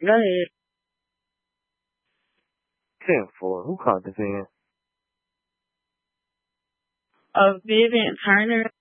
Go ahead. 10-4. Who caught this in? Vivian Turner.